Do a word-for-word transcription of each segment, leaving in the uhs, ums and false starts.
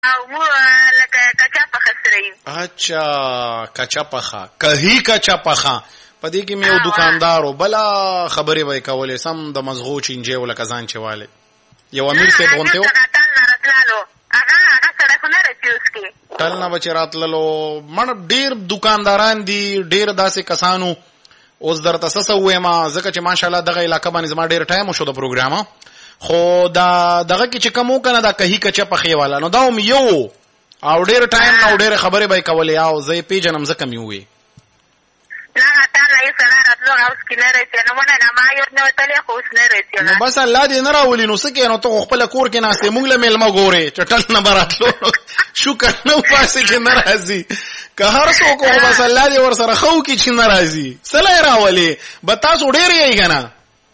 او مو لکه کچا پخه سره یو. اچھا کچا پخه کهی کچا پخه په دې کې مې یو دکاندارو بلا خبرې وای کولې سم د مزغو چینجه ولکه ځان چواله یو امیر صاحب غونته و هغه هغه سره خو نه رچوس کې تل نه بچ راتللو من ډیر دکانداران دي ډیر داسې کسانو اوس درته څه وایم ځکه چې ماشاءالله دغه علاقې باندې زما ډیر ټایم شو د پروګرام خو دا دغه کې چې کوم کنه دا کهی کچا پخې والا نو دا یو او ډیر ټایم او ډیر خبرې به کولې او زه پیژنم زکه مې وې نه تا نه یې سره راتلو اوس کې نه راځي نو مونږ نه ما یو نو تلې خو اوس نه راځي نو بس الله دې نه راولي نو سکه نو ته خپل کور کې ناشته مونږ له ملما ګورې چټل نه براتلو شکر نو پاسه کې نه راځي که هر څوک خو بس الله دې ور سره خو کې چې نه راځي سلای راولي به تاسو ډیر یې کنه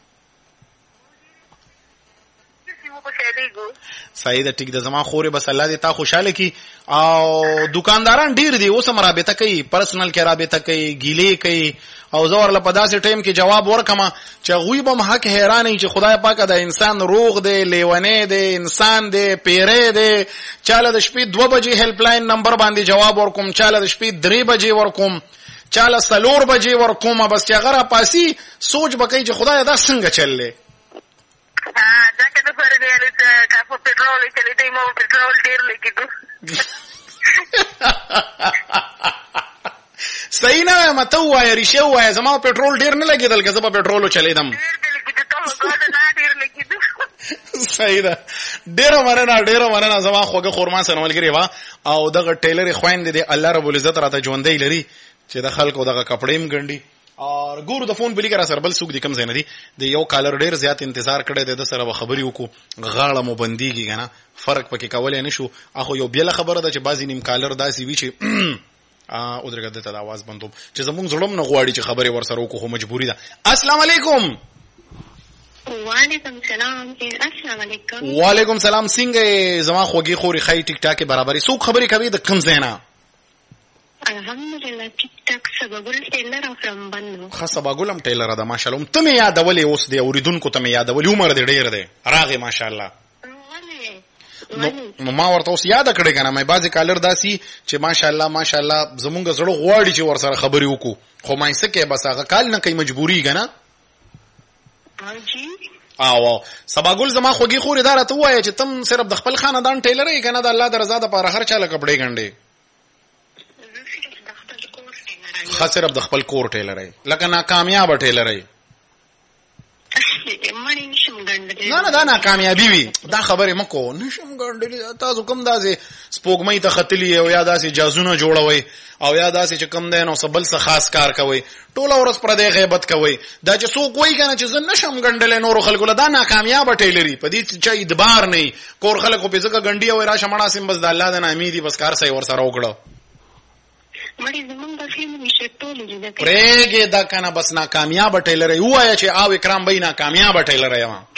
صحیح ده ټیک ده زما خورې بس الله دې تا خوشاله کی او دکانداران ډیر دي اوس هم رابطه کوي پرسنل کې رابطه کوي ګیلې کوي او زور له پداسې ټیم کې جواب ورکما چې غوی به حق حیران چې خدای پاک دا انسان روغ دی لیونه دی انسان دی پیره دی چاله د شپې دو بجې هیلپ لاین نمبر باندې جواب ورکوم چاله د شپې درې بجې ورکوم چاله سلور بجې ورکوم بس چې غره پاسي سوچ بکې چې خدای دا څنګه چللې دا که د فرګیل څه کافو پټرول چې دې مو پټرول ډیر لګیدو صحیح نه مته وای ریشه وای زما پټرول ډیر نه لګیدل که زه په پټرولو چلیدم صحیح ده ډیره مننه ډیره مننه زما خوږه خورما سره ملګری وا او دغه ټیلر خويند دي الله رب العزت راته ژوندۍ لري چې د خلکو دغه کپړې م ګنډي اور ګورو د فون بلی کرا سر بل سوق دي کم زین دي د یو کالر ډیر زیات انتظار کړي د سره خبري وکړو غاړه مو بنديږي کنه فرق پکې کولای نشو اخو یو بل خبره ده چې بازي نیم کالر داسي وی چې ا او درګه د आवाज بندوم چې زمونږ زړم نه غواړي چې خبره ورسره وکړو خو مجبوری ده السلام علیکم وعلیکم السلام السلام علیکم وعلیکم السلام څنګه زما خوږی خوري خای ټیک ټاک برابرۍ سوق خبري کوي د کم زینا الحمدلله ټیک ټاک سباګل ټیلر افرم بنو خصباګلم ټیلر ده ماشاءالله ته مې یادولې اوس دی اوریدونکو ته مې یادولې عمر دې ډیر دی راغې ماشاءالله نو ما ورته اوس یاد کړی کنه مې بازي کالر داسي چې ماشاءالله ماشاءالله زمونږ زړه غواړي چې ور سره خبري وکړو خو مې سکه بس هغه کال نه کوي مجبوری کنه جی او سباګل زما خوږی خوري دار ته وای چې تم صرف د خپل خاندان ټیلر یې کنه د الله د رضا لپاره هر چاله کپڑے ګنډي خاص صرف د خپل کور ټیلر یې لکه ناکامیاب ټیلر یې نه نه دا ناکامیابی وي دا خبره مکو نشم ګنډلی تاسو کوم داسې سپوږمۍ ته خطلی او یا داسې جازونه جوړوي او یا داسې چې کوم دین او سبل څه خاص کار کوي ټول ورځ پر دې غیبت کوي دا چې څوک وایي کنه چې زه نشم ګنډلې نور خلکو له دا ناکامیاب ټیلری په دې چې ادبار نه کور خلکو په ځکه ګنډي او راشه مړه سیم بس د الله د نامې دي بس کار صحیح ور سره وکړو مړي زمونږ د فلم نشه ټول دي پرېګه دا کنه بس ناکامیاب ټیلر یې وایي چې او اکرام به ناکامیاب ټیلر یې ما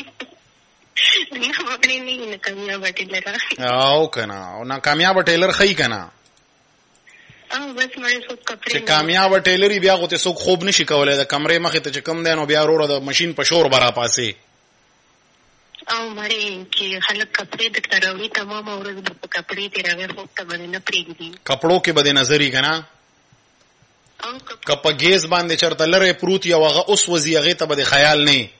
او کنه او ناکامیاب ټیلر خی کنه او بس مړي څوک کپړې چې کامیاب ټیلری بیا غوته څوک خوب نشي کولای د کمرې مخې ته چې کم دین او بیا وروره د ماشين په شور برا پاسي او مړي چې خلک کپړې د تراوی تمام ورځ د کپړې تیراوي خو ته باندې نه پریږدي کپړو کې بده نظری کنه او کپ گیس باندې چرته لره پروت یو هغه اوس وزي هغه ته بده خیال نه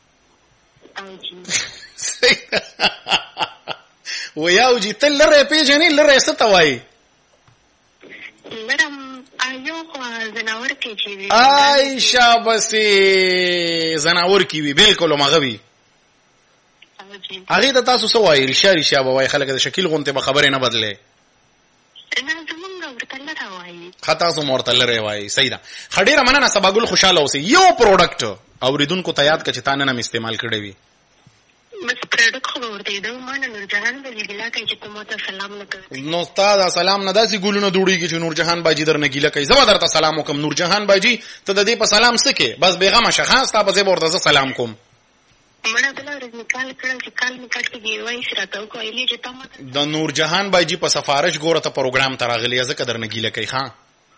و یاو جی تل لره پیژنې لره ستوي مدام ایو زناور کې چې آی شابسي زناور کې وی بالکل مغوي هغه د تاسو سوای ریشه ریشه بوای خلک د شکل غونته به خبره نه بدله نه زمونږ ورته لره وای خطا سو مرته لره وای صحیح ده خډیره مننه سباګل خوشاله اوسې یو پروډکټ اوریدونکو ته یاد کچ تانه نه استعمال کړی وي بس پروډکټ خو ورته دا مان نور جهان به ګیلا کوي چې کومه ته سلام نه کوي نو استاد سلام نه داسي ګولونه دوړيږي چې نور جهان باجی درنه ګیلا کوي زما درته سلام وکم نور جهان باجی ته د دې په سلام سکه بس بیغمه شخص ته به ورته سلام کوم مړه بل ورځ نکال کړم چې کال نکال کې دی وای سره تا کو ایلی چې تم د نور جهان باجی په سفارش ګوره ته پروګرام تراغلی ځکه درنه ګیلا کوي ها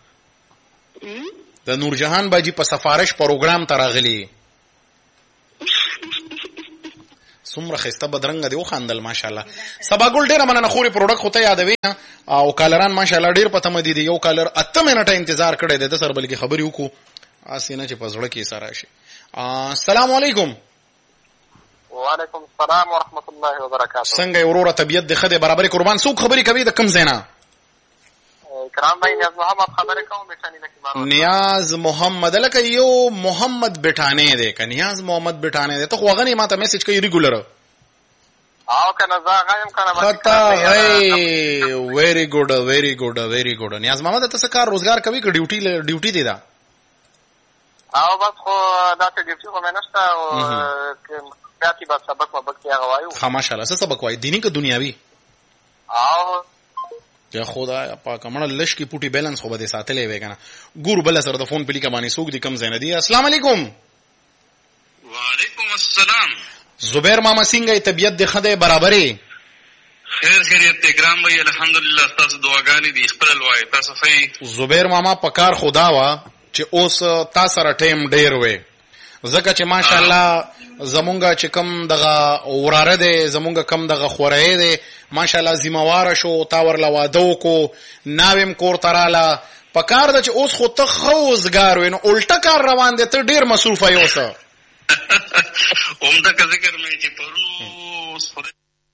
د نور جهان باجی په سفارش پروګرام تراغلی څومره ښایسته بدرنګه دی وخندل ماشاءالله. سباګل ډېره مننه خورې پروډکټ خو ته یادوي او کالران ماشاءالله ډېر په تمه دي. یو کالر اته منټه انتظار کړی دی د سره بلکې خبرې وکړو هسې نه چې په زړه کې سره شي. السلام علیکم. وعلیکم السلام ورحمت الله وبرکاته. څنګه یې وروره طبیعت دې ښه دی برابرې قربان؟ څوک خبرې کوي د کوم ځای نه؟ کرام بھائی نیاز محمد خبرې کوم بټانی نه کې. نیاز محمد لکه یو محمد بټانی دی که نیاز محمد بټانی دی؟ ته خو هغه نه ماته میسج کوي ریګولر او کنه زه هغه یم کنه خطا هی ویری ګډ ویری ګډ ویری ګډ. نیاز محمد ته څه کار روزګار کوي که ډیوټي ډیوټي دی دا؟ او بس خو داسې ډیوټي خو مې نشته او بیا چې بس سبق وبق کې هغه وایو. ها ماشاءالله. څه سبق وایي دیني که دنیاوي؟ او یا خدای پاک مړه لش کی پوټي بیلانس خو به دې ساتلې وې کنه. ګور بل سره د فون په لیکه باندې سوق دي کم زین دي. السلام علیکم. وعلیکم السلام. زبیر ماما څنګه طبیعت دې خدای برابرې؟ خیر خیریت اکرام بھائی الحمدلله. تاسو دعاګانې دي خپل وای تاسو خې؟ زبیر ماما پکار خدا وا چې اوس تاسو سره ټیم ډیر وې زکه چې ماشاءالله زمونږه چې کم دغه وراره دی زمونږه کم دغه خورای دی ماشاءالله ذمہوار شو تا ورلا واده کو ناویم کور تراله پکار د چې اوس خو ته خوزګار وین الټا کار روان دي ته ډیر مصروف یې اوسه. اومده که ذکر مې چې پرونو سره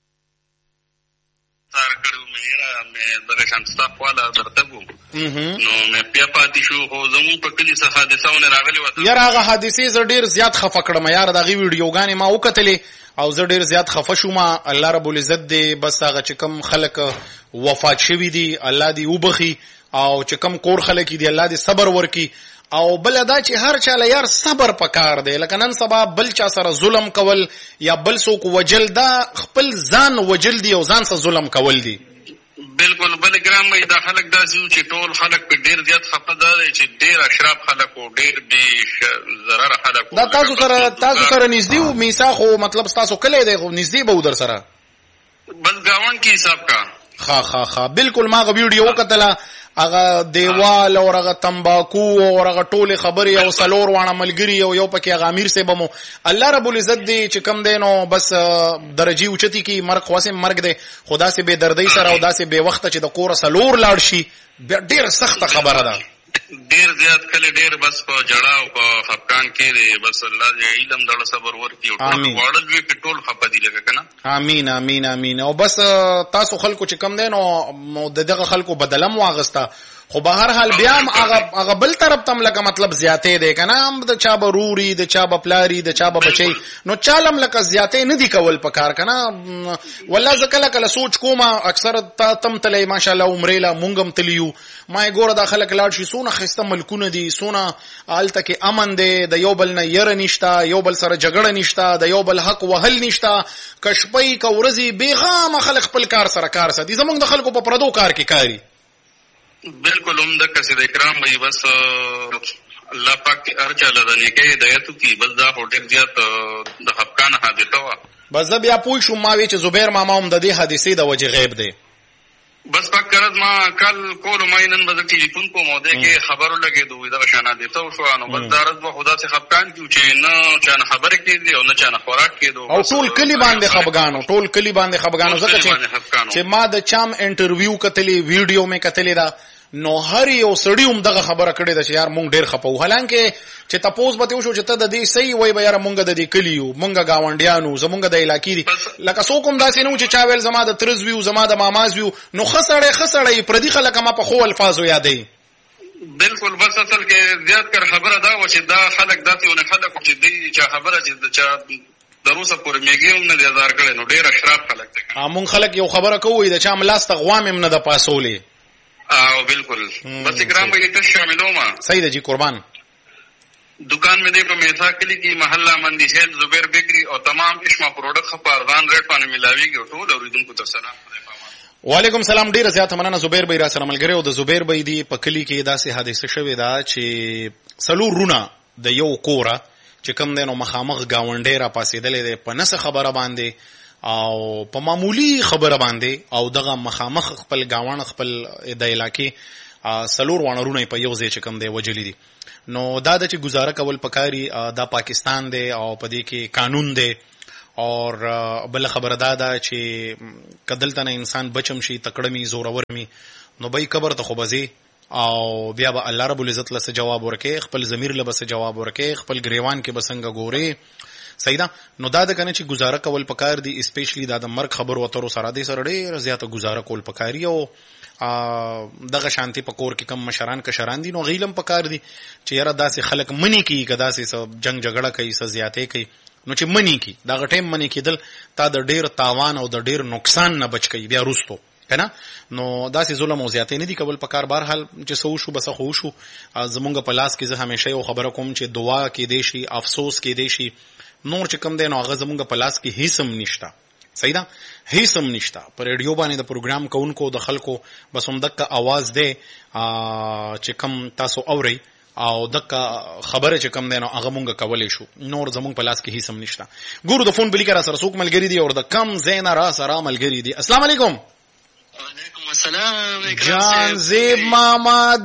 تار کړو مې را مې دغه شانستا خواله درته ګو نو مې بیا پاتې شو خو زمون په کلی څه حادثهونه راغلي وته. یار هغه حادثې زه ډیر زیات خفه کړم یار. دغه ویډیوګانې ما وکتلې او زه ډیر زیات خفه شوم. الله رب العزت دې بس هغه چې کم خلک وفات شوي دي الله دې وبخي او چې کم کور خلک دي الله دې صبر ورکي. او بل دا چې هر چاله یار صبر پکار دی. لکه نن سبا بل چا سره ظلم کول یا بل څوک وجل دا خپل ځان وجل دی او ځان سره ظلم کول دی. بالکل. بل ګرام وي دا خلک داسې چې ټول خلک په ډیر زیات خفه ده چې ډیر اشراف خلک او ډیر بې ضرر خلک دا تاسو سره تاسو سره نږدې او میثاق خو مطلب تاسو کله دی خو نږدې به در سره بس گاون کې حساب کا. ها ها ها بالکل. ما غو ویډیو وکتله هغه دیوال او هغه تمباکو او هغه ټوله خبري او سلور وانه ملګری او یو پکې هغه امیر سه بمو الله رب العزت دی چې کم دینو بس درجی اوچتی کی مرګ خواسه مرګ دی خدا سي به دردی سره او داسې به وخت چې د کور سلور لاړ شي ډیر سخت خبره ده. ډیر زیات کله ډیر بس په جړه او په خفقان کې دی. بس الله دې علم دړ صبر ورکړي او ټول وړل وی په ټول خپه دي لګه کنه. امين امين امين. او بس تاسو خلکو چې کم دینو دغه خلکو بدلم واغستا خو به هر حال بیا هغه هغه بل طرف تم لکه مطلب زیاتې دی کنه. هم د چا به روري د چا به پلاری د چا به بچي نو چالم لکه زیاتې نه دی کول پکار کنه. والله ز کله کله سوچ کوم اکثر تم تلې ماشاءالله عمره لا مونږم تلیو ما ګوره د خلک لاړ شي سونه خسته ملکونه دي سونه آلته کې امن دی د یو بل نه ير نشتا یو بل سره جګړه نشتا د یو بل حق وهل نشتا کشپي کورزي بیغام خلک خپل کار سره کار سدي زمونږ د خلکو په پردو کار کې کاری. بالکل عمدہ کسی د اکرام بھائی بس الله پاک هر چا له نیکه هدایت کی بس دا هوټل زیات د خفقان حادثه وا. بس بیا پوه شو ما وی چې زبیر ماما هم د دې حادثې د وجه غیب دی. بس پاک کرد ما کل کول ماینن بز ټلیفون کو موده کې خبرو لګې دوی دا شانه دي ته شو نو بس دارت به خدا سے خفقان کیو چې نه چانه خبره کې دی او نه چانه خوراک کې دو او ټول کلی باندې خفقانو ټول کلی باندې خفقانو زکه چې ما د چام انټرویو کتلی ویډیو مې کتلی دا نو هر یو سړی هم دغه خبره کړې ده چې یار مونږ ډیر خپو. حالانکه چې تاسو به وشو چې ته د دې صحیح وای به یار مونږ د دې کلیو مونږه گاونډیانو زمونږ د علاقې دي لکه څوک هم داسې نه چې چا ویل زما د ترز ویو زما د ماماز ویو نو خسړې خسړې پردي خلک ما په خو الفاظو یادې. بالکل. بس اصل کې زیات کر خبره دا و چې دا خلک داسې ونه خلک چې دی چې خبره چې چا دروسه پورې میګیوم نه هزار کړي نو ډیر اشراف خلک دي. مونږ خلک یو خبره کوي د چا ملاسته غوام هم نه د پاسولې. او بالکل. بس اکرام بھائی ته شاملو ما صحیح ده جی قربان. دکان میں دیکھو میسا کلی کی محلہ مندی ہے زبیر بیکری اور تمام اشما پروڈکٹ خپاردان ریٹ باندې ملاویږي او ټول اوریدونکو ته سلام. وعلیکم سلام. ډیر زیات مننه زبیر بھائی را سره ملګری او د زبیر بھائی دی په کلی کې داسې حادثه شوې ده چې سلور رونه د یو کوره چې کم دینو مخامخ گاونډي را پاسېدلې ده په نس خبره باندې او په معمولی خبره باندې او دغه مخامخ خپل گاوان خپل د علاقې سلور وانرونه په یو ځای چې کم دی وجلی دي. نو دا د چې گزاره کول پکاري دا پاکستان دی او په دې کې قانون دی او بل خبره دا ده چې کدلته نه انسان بچم شي تکړمی زورور می نو به قبر ته خو بزي او بیا به الله رب العزت له جواب ورکې خپل ضمیر له بس جواب ورکې خپل گریوان کې بسنګ ګوري صحیح نو دا د کنه چې گزاره کول پکار دي اسپیشلی دا د مرګ خبر وترو سره دي سره ډېر زیاته گزاره کول پکاري او دغه شانتي پکور کې کم مشران کشران دي نو غیلم پکار دي چې یاره داسې خلک منی کی کدا سي جنگ جګړه کوي س زیاتې کوي نو چې منی کی دا غټیم منی کیدل تا د ډېر تاوان او د ډېر نقصان نه بچ کی بیا روستو کنه نو داسې ظلم او زیاتې نه دي کول پکار بهر حال چې سو شو بس خو شو زمونږ په لاس کې زه همیشه یو خبره کوم چې دعا کې دی شي افسوس کې دی شي نور چې کم دی نو هغه زمونږ په لاس کې هیڅ هم نشته صحیح ده هیڅ هم نشته پر ریډیو باندې د پروګرام کوونکو د خلکو بس هم دغه आवाज دی چې کم تاسو اوري او دغه خبره چې کم دی نو هغه مونږ کولای شو نور زمونږ په لاس کې هیڅ هم نشته ګورو د فون بلی کرا سره څوک ملګری دی او د کم زینا را سره ملګری دی السلام علیکم وعلیکم السلام جان زیب ماما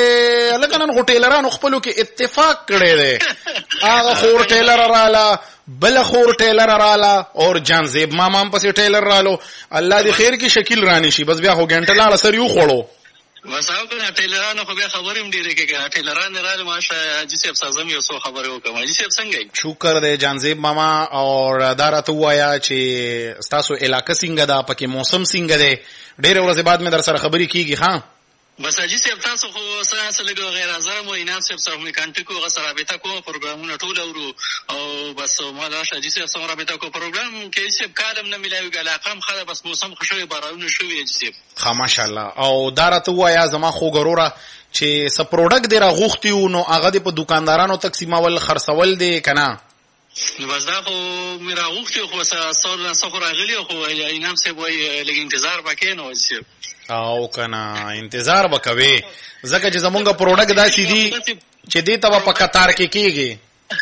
دې لکه نن هوټیلرانو خپلو کې اتفاق کړی دی هغه خور ټیلر رااله بل خور ټیلر رااله اور جان زیب ماما هم پسې ټیلر رالو الله دې خیر کې شکیل رانی شي بس بیا خو ګنټه لاړه سر یو خوړو بس او کنه ټیلرانو خو بیا خبرې هم ډېرې کې ټیلران رااله ماشه حاجی صاحب سازم یو څو خبرې وکم حاجی صاحب څنګه شکر دې جان زیب ماما اور دارته وایا چې تاسو علاقې څنګه دا پکې موسم څنګه دی ډېر ورځې بعد مې در سره خبرې کیږي ها بس حاجی صاحب تاسو خو سره لګو غیر حاضر مو انعام صاحب سره مې کانټیکټ کو غسر رابطه کو پروګرامونه ټول اورو او بس ما دا حاجی صاحب سره رابطه کو پروګرام کې صاحب کالم نه ملایوي علاقم خاله بس موسم خوشوي بارونه شوې حاجی صاحب ها ماشاءالله او دارته وایا زما خو ګروره چې س پروډکټ دی راغوختیو نو هغه د په دکاندارانو تقسیمول خرڅول دی کنه نو بس دا خو مې راغوختي خو سر نه سفر راغلی خو انعام صاحب وایي لږ انتظار وکړئ نو صاحب او کنه انتظار وکوي ځکه چې زمونږ پروډکټ داسې دي چې دې ته په قطار کې کیږي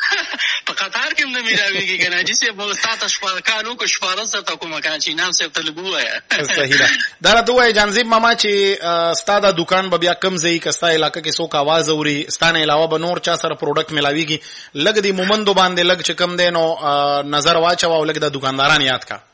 په قطار کې هم نه میراويږي کنه چې صاحب مو تاسو شپږ کالو کو شپږ سره کومه کان چې نام صاحب تلګو وایا صحیح ده دا راته وای جانزیب ماما چې ستاده دکان به بیا کم ځای کستا علاقې کې څوک आवाज اوري ستانه علاوه به نور چا سره پروډکټ ملاويږي لګ دی مومندو باندې لګ چې کم دینو نظر واچو او لګ د دکانداران یاد کا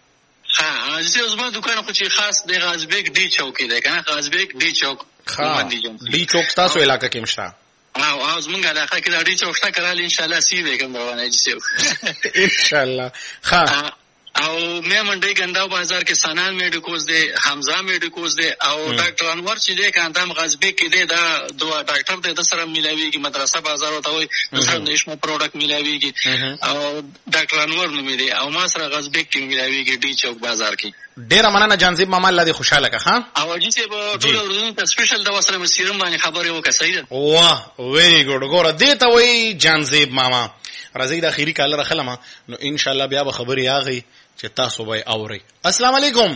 ها زه اوس ما دکان خو چې خاص د غازبیک ډی چوک دی کنه غازبیک ډی چوک ها ډی چوک تاسو علاقې کې مشته او اوس مونږه علاقه کې د ډی چوک شته کړل ان شاء الله سی به کوم روانه دي ان شاء الله ها او مې منډي ګنداو بازار کې سنان میډیکوز دی حمزه میډیکوز دی او ډاکټر انور چې دی کاندام غازبیک کې دی دا دوه ډاکټر دی د سره ملاويږي مدرسه بازار وته وي د سره نشمو پروډکټ ملاويږي او ډاکټر انور نوم دی او ما سره غازبیک کې ملاويږي ډی چوک بازار کې ډیر مننه جانزیب ماما الله دې خوشاله کا ها او جی چې په ټول ورځو ته سپیشل د وسره مسیرم باندې خبرې وکړه صحیح ده واه ویری ګډ ګوره دې ته وای جانزیب ماما راځي د اخیری کال راخلم نو ان شاء الله بیا به خبرې اغي چې تاسو به اوري السلام علیکم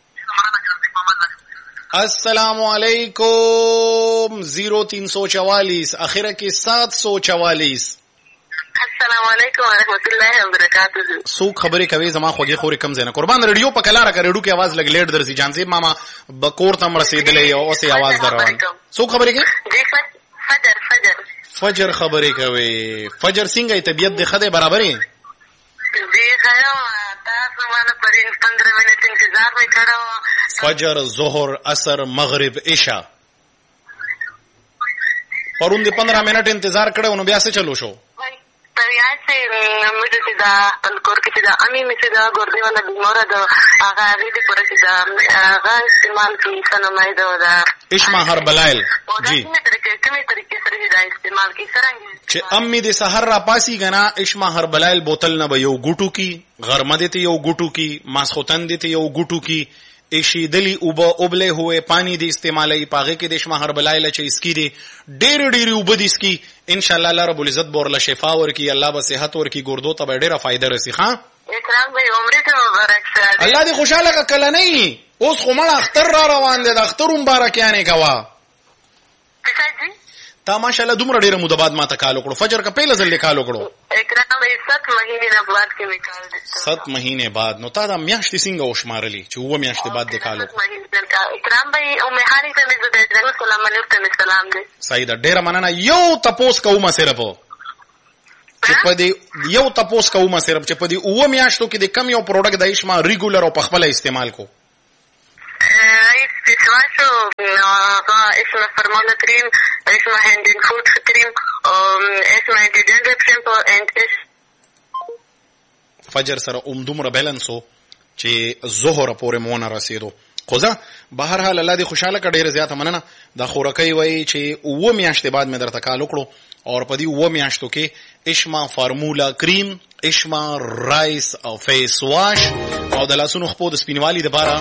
السلام علیکم زیرو تین سو چوالیس اخره کې سات سو چوالیس السلام علیکم ورحمۃ اللہ وبرکاتہ سوق خبرې کوي زما خوږی خوري کم زنه قربان ریډیو په کلاره کا ریډیو کې आवाज لګ لیټ درځي جانزیب ماما بکور تم رسیدلې او اوسه आवाज دروان سوق خبرې کوي فجر فجر فجر خبرې کوي فجر څنګه طبيعت د خده برابرې دی خیال تاسو باندې پرین پندرہ منټ انتظار وکړو فجر ظهر عصر مغرب عشاء پرون دې پندرہ منټ انتظار کړو نو بیا څه چلو شو طبیعت سے مجھے سیدھا الکور کی سیدھا امی میں سیدھا گردے والا بیمار ہے آغا آغی دی پر سیدھا آغا استعمال کی سنمائی دو دا اشما هربلائل جی کمی طریقے سے سیدھا استعمال کی سرنگی چه امی دی سحر را پاسی گنا اشما هربلائل بوتل نبا یو گوٹو کی غرمه دیتی یو گوٹو کی ماسخوتن دیتی یو گوٹو کی ایشی دلی اوبا ابلے ہوئے پانی دی استعمالی پاغے کې د اشما هربلائل چې اسکی دی ډېر ډېر اوبه دي اسکی ان شاء الله الله رب العزت بورله شفا ورکی الله به صحت ورکی ګردو ته ډېره فائدہ رسی ها اکرام بھائی عمر ته مبارک شه الله دې خوشاله کله نه اوس خو مړ اختر را روان دي د اختر مبارک یانه کوا کسا جی تا ماشاءالله دومره ډېر مده بعد ما ته کال وکړو فجر کا پهله ځل کال وکړو اکرام بھائی سات مہینے نه بعد کې نکال دي سات مہینے بعد نو تا دا میاشتې څنګه وشمارلی چې و میاشتې بعد د کال وکړو اکرام بھائی ام هاني ته مې زده درنو سلام علیکم سلام دې صحیح ده ډېر مننه یو تپوس کومه صرف چې په دې یو تپوس کومه صرف چې په دې اوه میاشتو کې د کم یو پروډکټ د اشما ریګولر او په خپل استعمال کو استعمال شو اسمه فرمولا کریم اسمه هاند اند فوت کریم اسمه انټي ډینډرف شیمپو اند فجر سره اومدومره بیلنسو چې ظهر پورې مونږ رسیدو خو ځه بهر حال الله دې خوشاله کړي ډېر زیاته مننه دا خورکۍ وای چې اوه میاشتې بعد مې درته کال وکړو او په دې اوه میاشتو کې اشما فارمولا کریم اشما رایس او فیس واش او د لاسونو خپو د سپینوالي لپاره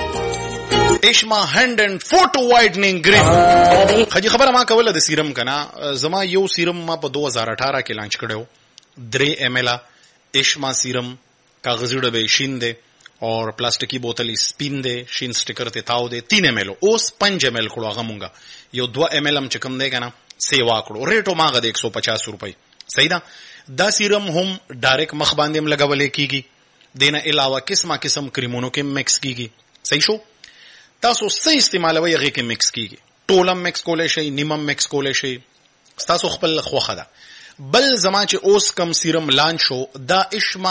اشما هاند اند فوت وایټنینګ کریم خجی خبره ما کوله د سیرم کنه زما یو سیرم ما په دو هزار اٹھارہ کې لانچ کړو درې ایم ایل اشما سیرم کاغذی ډبې شین دی اور پلاستیکی بوتل سپین دی شین سټیکر ته تاو دی تین ایم ایل اوس پنځه ایم ایل کړو هغه مونږه یو دو ایم ایل هم چې کوم دی کنه سیوا کړو ریټو ماغه د ایک سو پچاس روپۍ صحیح ده دا سیرم هم ډایرکټ مخ باندې هم لګولې کیږي دینه علاوه قسمه قسم کریمونو کې مکس کیږي صحیح شو تاسو څه استعمالوي هغه کې مکس کیږي ټولم مکس کولای شي نیمم مکس کولای شي تاسو خپل خوخه ده بل زما چې اوس کم سیرم لانچ شو دا اشما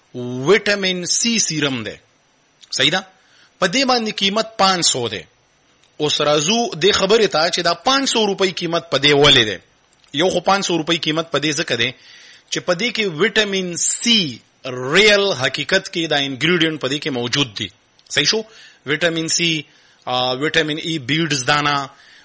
وټامین سی سیرم ده صحیح ده په دې باندې قیمت پانچ سو ده اوس راځو د خبره ته چې دا پانچ سو روپۍ قیمت په دې ولې ده یو خو پانچ سو روپۍ قیمت په دې ځکه ده چې په دې کې وټامین سی ریل حقیقت کې دا انګریډینټ په دې کې موجود دي صحیح شو وټامین سی وټامین ای بیډز دانا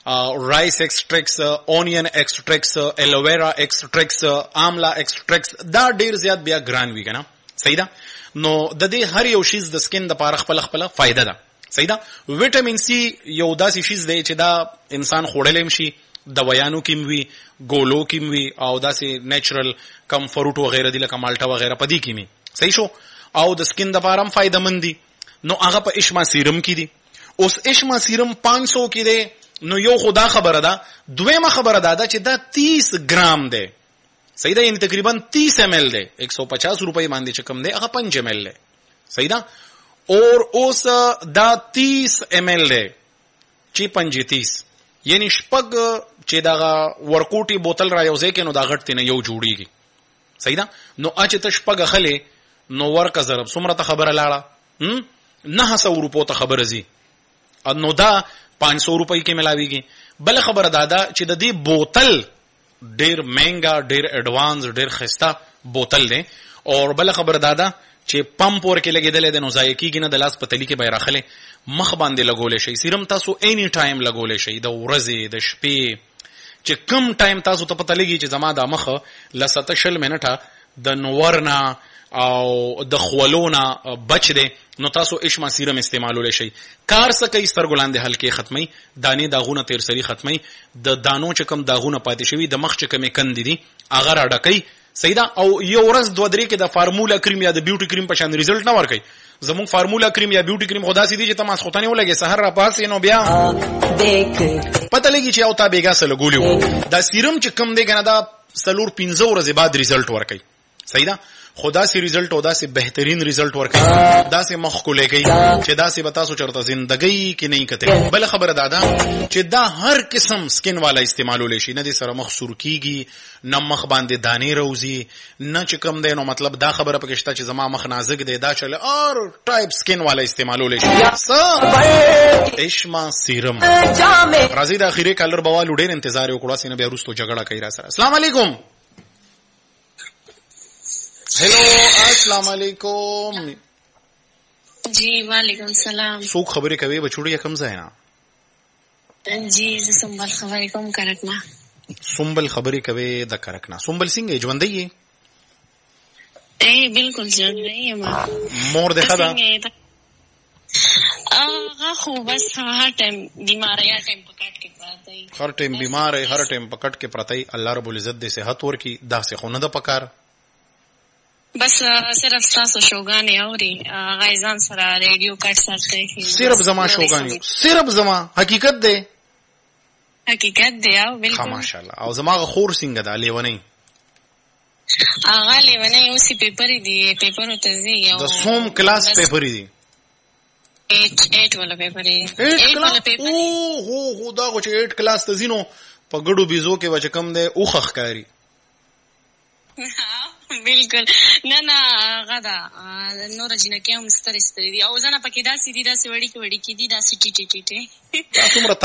رائس ایکسټریکس اونین ایکسټریکس الوویرا ایکسټریکس آملا ایکسټریکس دا ډیر زیات بیا ګران وی کنه صحیح ده نو د دې هر یو شیز د سکین د پاره خپل خپل فائدہ ده صحیح ده وټامین سی یو داسې شیز دی چې دا انسان خوړلم شي دوايانو کې وي ګولو کې وي او داسې نیچرل کم فروټ وغیرہ دي لکه مالټا وغیرہ پدې کې می صحیح شو او د سکین د پاره هم فائدہ مند دي نو هغه په اشما سیرم کې دي اوس اشما سیرم پانچ سو کې دی نو یو خدا خبره ده دویمه خبره ده چې دا تیس ګرام دی صحیح ده یعنی تقریبا تیس ایم ایل دی ایک سو پچاس روپۍ باندې چې کم دی هغه پنځه ایم ایل دی صحیح ده اور اوس دا تیس ایم ایل دی چې پنځه تیس یعنی شپږ چې دا ورکوټي بوتل را یوځای کې نو دا غټ تنه یو جوړیږي صحیح ده نو اچ ته شپږ خله نو ورکه ضرب څومره ته خبره لاړه هم نه سو روپو ته خبره زی نو دا پانچ سو روپۍ کې ملاويږي بل خبره دادا چې د دې بوتل ډیر مهنګا ډیر اډوانس ډیر خسته بوتل دی اور بل خبره دادا چې پمپ ورکه لګیدل د نو ځای کېږي نه د لاس پتلی کې به راخله مخ باندې لګولې شي سیرم تاسو اني ټایم لګولې شي د ورځې د شپې چې کم ټایم تاسو ته پته لګي چې زما د مخ لسته شل منټه د نورنا او د خولونا بچ دی نو تاسو اشما سیرم استعمالول شي کار څه کوي سترګلان د حلقې ختمي دانه داغونه تیر سری ختمي د دانو چې کم داغونه پاتې شوی د مخ چې کمې کندې دي اگر اډکې صحیح ده او یو ورځ دوه درې کې د فارمولا کریم یا د بیوټي کریم په شان ریزلټ نه ورکړي زمون فارمولا کریم یا بیوټي کریم خدا سي دي چې تاسو خوتنه ولګي سحر را پاسې نو بیا پته لګي چې او تا بیګا سره ګولیو دا سیرم چې کم دی کنه دا سلور پنځه ورځې بعد ریزلټ ورکړي صحیح ده خدا سي ریزلټ او دا سي بهترین ریزلټ ورکړي دا سي مخ کو لګي چې دا سي بتا سو چرته زندګي کې نه کته بل خبره دادا چې دا هر قسم سکین والا استعمالول شي نه دي سره مخ سور کیږي نه مخ باندې دانې روزي نه چې کم دی نو مطلب دا خبره پکشته چې زما مخ نازک دی دا چله اور ټایپ سکین والا استعمالول شي اشما سیرم راځي د اخیری کلر بوالو ډېر انتظار وکړو سینه بیا وروسته جګړه کوي را سره السلام علیکم हेलो अस्सलाम वालेकुम जी वालेकुम सलाम सो खबरें कवे बछुड़ी कम ځای نه जी सुंबल खबरें कम करकना सुंबल खबरें कवे د करकना सुंबल सिंह ژوندۍ یې ए बिल्कुल ژوندۍ یم مور ده خدا هغه خو بس هر ټایم بیمار یا ټایم پکټ کې پراته هر ټایم بیمار هر ټایم پکټ کې پراته الله رب العزت دې صحت ورکي داسې خونه د پکار بس صرف تاسو شوګانی اوري غایزان سره ریډیو کټ ساتي صرف زما شوګانی صرف زما حقیقت دی حقیقت دی او بالکل ماشاءالله او زما خور څنګه دا لیونی هغه لیونی اوسې پیپر دی پیپر ته زی او د سوم کلاس پیپر دی اټ اټ ولا پیپر دی اټ ولا پیپر او هو هو دا چې اټ کلاس ته زینو په ګړو بيزو کې وچ کم دی او خخ کاری بالکل نه نه هغه ده نوره جینکۍ هم سترې سترې دي او ځنه پکې داسې دي داسې وړیکې وړیکې دي داسې ټیټې ټیټې دا څومره